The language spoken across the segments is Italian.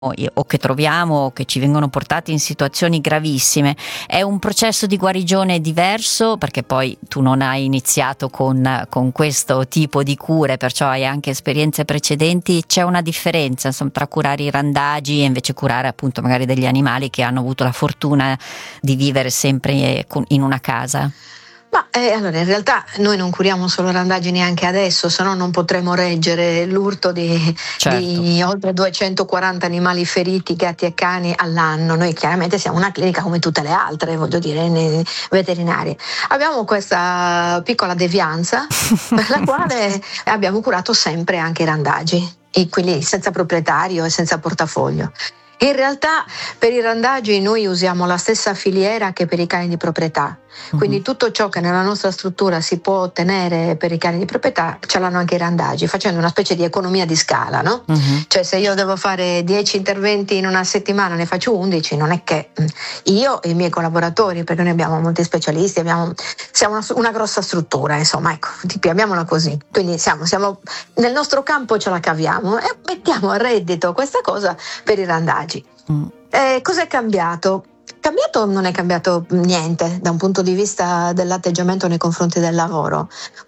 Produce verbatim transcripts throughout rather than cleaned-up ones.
o che troviamo o che ci vengono portati in situazioni gravissime, è un processo di guarigione diverso, perché poi tu non hai iniziato con, con questo tipo di cure, perciò hai anche esperienze precedenti. C'è una differenza, insomma, tra curare i randagi e invece curare appunto magari degli animali che hanno avuto la fortuna di vivere sempre in una casa? Ma eh, allora in realtà noi non curiamo solo randagi neanche adesso, se no non potremo reggere l'urto di, certo. di oltre duecentoquaranta animali feriti, gatti e cani all'anno. Noi chiaramente siamo una clinica come tutte le altre, voglio dire, veterinarie. Abbiamo questa piccola devianza per la quale abbiamo curato sempre anche i randagi, e quelli senza proprietario e senza portafoglio. In realtà per i randagi noi usiamo la stessa filiera che per i cani di proprietà, quindi uh-huh. tutto ciò che nella nostra struttura si può ottenere per i cani di proprietà ce l'hanno anche i randagi, facendo una specie di economia di scala, no? Uh-huh. Cioè se io devo fare dieci interventi in una settimana ne faccio undici, non è che io e i miei collaboratori, perché noi abbiamo molti specialisti, abbiamo, siamo una, una grossa struttura, insomma, ecco, chiamiamola così, quindi siamo, siamo nel nostro campo ce la caviamo e mettiamo a reddito questa cosa per i randagi. Mm. Eh, cos'è cambiato? Cambiato non è cambiato niente da un punto di vista dell'atteggiamento nei confronti del lavoro,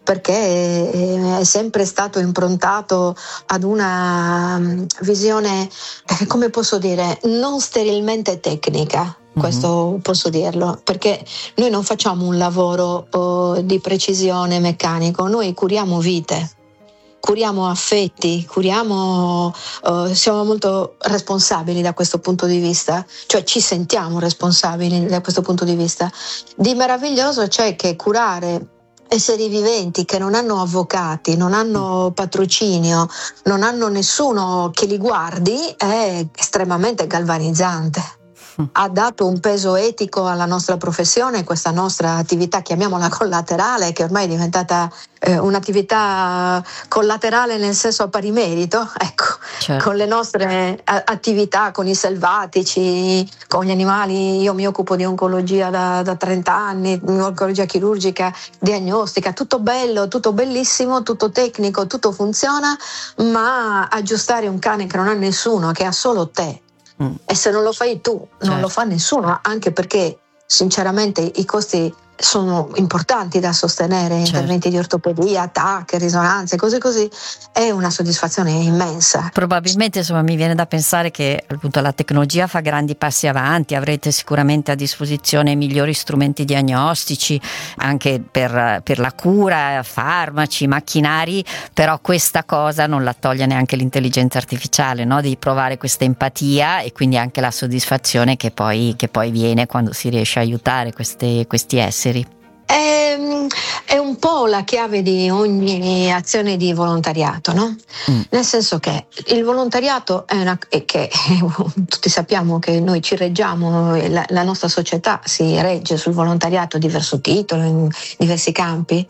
perché è sempre stato improntato ad una visione, eh, come posso dire, non sterilmente tecnica. Questo mm-hmm. posso dirlo, perché noi non facciamo un lavoro oh, di precisione meccanico, noi curiamo vite. Curiamo affetti, curiamo, uh, siamo molto responsabili da questo punto di vista, cioè ci sentiamo responsabili da questo punto di vista. Di meraviglioso c'è che curare esseri viventi che non hanno avvocati, non hanno patrocinio, non hanno nessuno che li guardi è estremamente galvanizzante. Ha dato un peso etico alla nostra professione, questa nostra attività, chiamiamola collaterale, che ormai è diventata eh, un'attività collaterale nel senso a pari merito, ecco, certo. Con le nostre a- attività, con i selvatici, con gli animali. Io mi occupo di oncologia da, da trenta anni, oncologia chirurgica, diagnostica, tutto bello, tutto bellissimo, tutto tecnico, tutto funziona, ma aggiustare un cane che non ha nessuno, che ha solo te, Mm. e se non lo fai tu, certo. non lo fa nessuno, anche perché sinceramente i costi sono importanti da sostenere, certo. interventi di ortopedia, T A C, risonanze, cose così, è una soddisfazione immensa. Probabilmente, insomma, mi viene da pensare che appunto la tecnologia fa grandi passi avanti, avrete sicuramente a disposizione migliori strumenti diagnostici anche per, per la cura, farmaci, macchinari, però questa cosa non la toglie neanche l'intelligenza artificiale, no? Di provare questa empatia e quindi anche la soddisfazione che poi, che poi viene quando si riesce a aiutare questi, questi esseri. È, è un po' la chiave di ogni azione di volontariato, no? Mm. Nel senso che il volontariato è una è che tutti sappiamo che noi ci reggiamo, la, la nostra società si regge sul volontariato a diverso titolo, in diversi campi,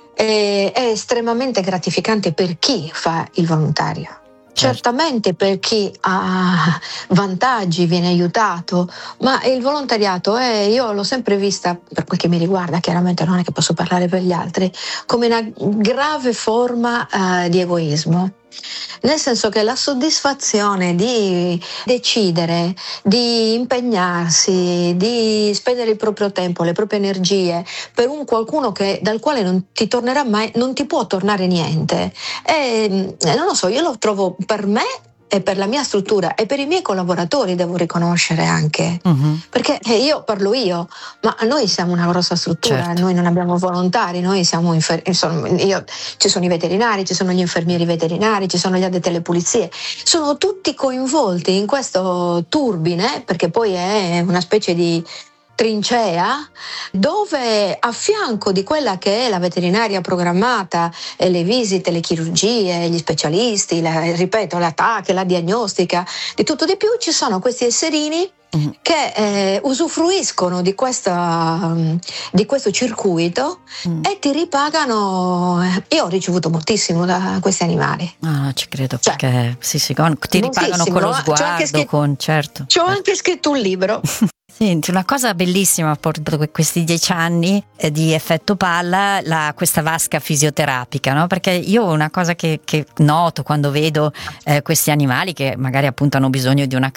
è, è estremamente gratificante per chi fa il volontario. Certamente per chi ha vantaggi viene aiutato, ma il volontariato è, io l'ho sempre vista, per quel che mi riguarda, chiaramente non è che posso parlare per gli altri, come una grave forma uh, di egoismo. Nel senso che la soddisfazione di decidere, di impegnarsi, di spendere il proprio tempo, le proprie energie per un qualcuno che, dal quale non ti tornerà mai, non ti può tornare niente, e, non lo so, io lo trovo per me e per la mia struttura e per i miei collaboratori, devo riconoscere anche, uh-huh. perché eh, io parlo io, ma noi siamo una grossa struttura, certo. noi non abbiamo volontari, noi siamo infer- insomma, io, ci sono i veterinari, ci sono gli infermieri veterinari, ci sono gli addetti alle pulizie, sono tutti coinvolti in questo turbine, perché poi è una specie di trincea dove a fianco di quella che è la veterinaria programmata, eh, le visite, le chirurgie, gli specialisti, la, ripeto, la T A C, la diagnostica, di tutto di più, ci sono questi esserini mm. che eh, usufruiscono di, questa, di questo circuito mm. e ti ripagano. Io ho ricevuto moltissimo da questi animali. Ah, ci credo, cioè, perché sì, sì, con, ti ripagano con lo sguardo, scritto, con certo. Ci ho anche scritto un libro. Senti, una cosa bellissima per questi dieci anni eh, di effetto palla, la, questa vasca fisioterapica, no? Perché io una cosa che, che noto quando vedo eh, questi animali che magari appunto hanno bisogno di una